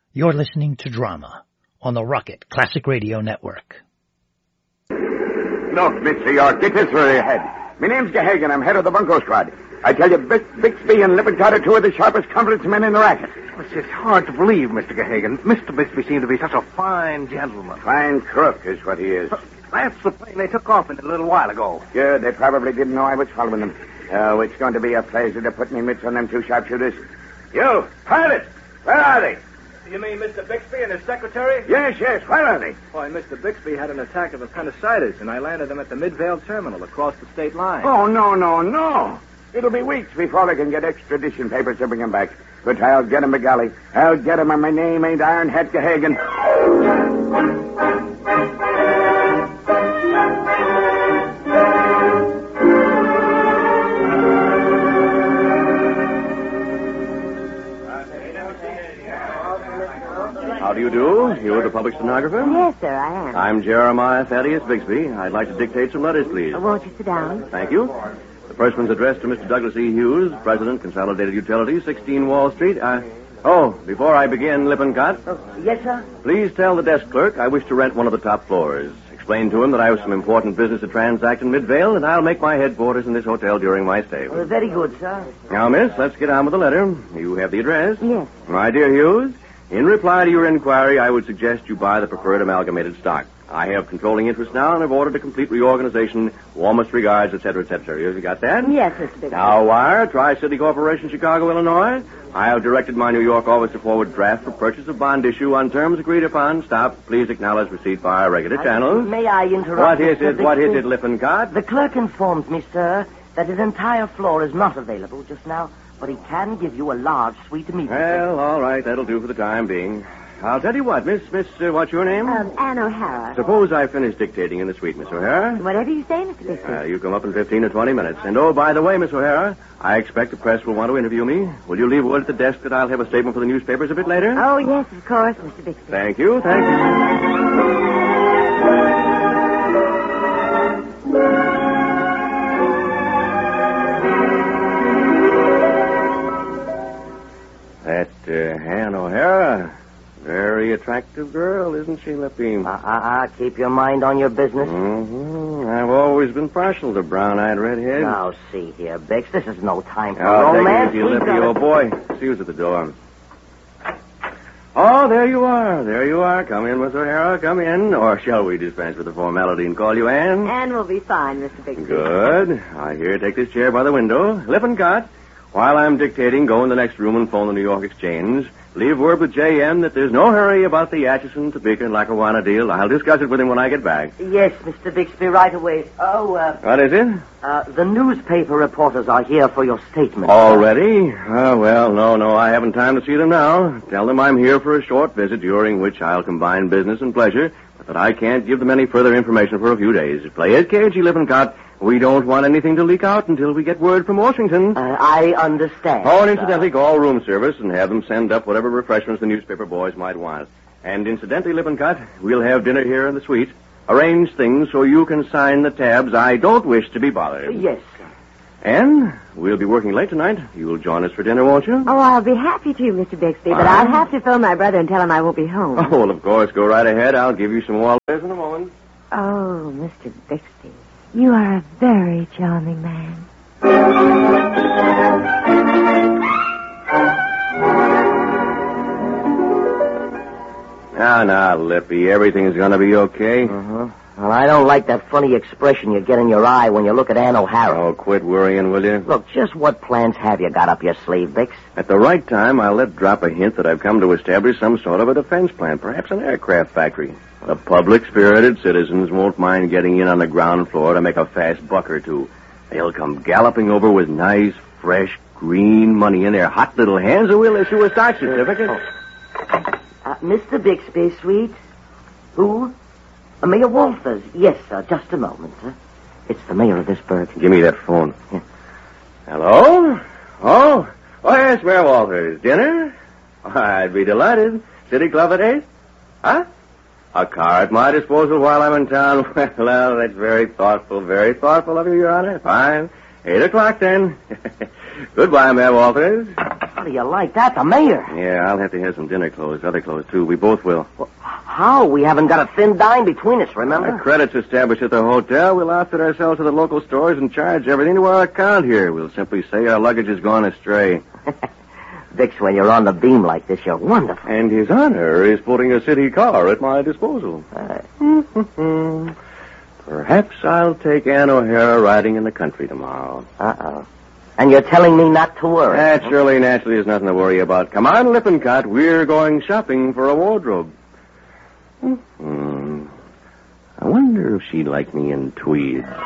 You're listening to Drama on the Rocket Classic Radio Network. Look, Mr. York, get this through your head. My name's Gahagan. I'm head of the bunco squad. I tell you, Bixby and Lippincott are two of the sharpest confidence men in the racket. It's hard to believe, Mr. Gahagan. Mr. Bixby seemed to be such a fine gentleman. Fine crook is what he is. That's the plane they took off in a little while ago. Yeah, they probably didn't know I was following them. Oh, it's going to be a pleasure to put me mitts on them two sharpshooters. You, pilot, where are they? You mean Mr. Bixby and his secretary? Yes, where are they? Why, Mr. Bixby had an attack of appendicitis, and I landed him at the Midvale terminal across the state line. Oh, no. It'll be weeks before they can get extradition papers to bring him back. But I'll get him, McGalley. I'll get him, and my name ain't Ironhead Gahagan. How do you do? You're the public stenographer? Yes, sir, I am. I'm Jeremiah Thaddeus Bixby. I'd like to dictate some letters, please. Won't you sit down? Thank you. The first one's addressed to Mr. Douglas E. Hughes, President, Consolidated Utilities, 16 Wall Street. Before I begin, Lippincott. Yes, sir? Please tell the desk clerk I wish to rent one of the top floors. Explain to him that I have some important business to transact in Midvale, and I'll make my headquarters in this hotel during my stay. Very good, sir. Now, miss, let's get on with the letter. You have the address? Yes. My dear Hughes, in reply to your inquiry, I would suggest you buy the preferred amalgamated stock. I have controlling interest now and have ordered a complete reorganization. Warmest regards, etc., etc. You got that? Yes, Mr. Bixby. Now wire, Tri-City Corporation, Chicago, Illinois. I have directed my New York office to forward draft for purchase of bond issue on terms agreed upon. Stop. Please acknowledge receipt via regular channels. May I interrupt? What is Mr. it? What is Bixby? it, Lippincott? The clerk informs me, sir, that his entire floor is not available just now, but he can give you a large suite immediately. Well, all right. That'll do for the time being. I'll tell you what, Miss, what's your name? Anne O'Hara. Suppose I finish dictating in the suite, Miss O'Hara. Whatever you say, Mr. Bixby. You come up in 15 or 20 minutes. And, by the way, Miss O'Hara, I expect the press will want to interview me. Will you leave word at the desk that I'll have a statement for the newspapers a bit later? Oh, yes, of course, Mr. Bixby. Thank you. That Anne O'Hara, very attractive girl, isn't she, Lippy? Keep your mind on your business. Mm-hmm. I've always been partial to brown-eyed redheads. Now, see here, Bix, this is no time for Take romance. it easy, Lippy, old boy. See who's at the door. Oh, there you are. Come in, Miss O'Hara, come in. Or shall we dispense with the formality and call you Anne? Anne will be fine, Mr. Bixby. Good. Here, take this chair by the window. Lippincott, while I'm dictating, go in the next room and phone the New York Exchange. Leave word with J.M. that there's no hurry about the Atchison, Topeka, and Lackawanna deal. I'll discuss it with him when I get back. Yes, Mr. Bixby, right away. What is it? The newspaper reporters are here for your statement. Already? Oh, well, no, I haven't time to see them now. Tell them I'm here for a short visit during which I'll combine business and pleasure, but that I can't give them any further information for a few days. Play it cagey, Lippincott. We don't want anything to leak out until we get word from Washington. I understand. Oh, and incidentally, call room service and have them send up whatever refreshments the newspaper boys might want. And incidentally, Lippincott, we'll have dinner here in the suite. Arrange things so you can sign the tabs. I don't wish to be bothered. Yes, sir. And we'll be working late tonight. You'll join us for dinner, won't you? Oh, I'll be happy to, Mr. Bixby, but I'll have to phone my brother and tell him I won't be home. Oh, well, of course. Go right ahead. I'll give you some more letters in a moment. Oh, Mr. Bixby, you are a very charming man. Now, Lippy, everything's going to be okay. Uh-huh. Well, I don't like that funny expression you get in your eye when you look at Anne O'Hara. Oh, quit worrying, will you? Look, just what plans have you got up your sleeve, Bix? At the right time, I'll let drop a hint that I've come to establish some sort of a defense plan, perhaps an aircraft factory. The public-spirited citizens won't mind getting in on the ground floor to make a fast buck or two. They'll come galloping over with nice, fresh, green money in their hot little hands, and we'll issue a stock certificate. Mr. Bixby, sweet. Who? Mayor Walters. Yes, sir. Just a moment, sir. It's the mayor of this burg. Give me that phone. Yeah. Hello? Oh, yes, Mayor Walters. Dinner? I'd be delighted. City Club at 8? Huh? A car at my disposal while I'm in town. Well, that's very thoughtful of you, Your Honor. Fine. 8 o'clock, then. Goodbye, Mayor Walters. How do you like that? The mayor. Yeah, I'll have to have some dinner clothes, other clothes, too. We both will. Well, how? We haven't got a thin dime between us, remember? Our credit's established at the hotel. We'll outfit ourselves to the local stores and charge everything to our account here. We'll simply say our luggage has gone astray. Vix, when you're on the beam like this, you're wonderful. And His Honor is putting a city car at my disposal. Perhaps I'll take Ann O'Hara riding in the country tomorrow. Uh-oh. And you're telling me not to worry? Naturally, there's nothing to worry about. Come on, Lippincott. We're going shopping for a wardrobe. I wonder if she'd like me in tweeds.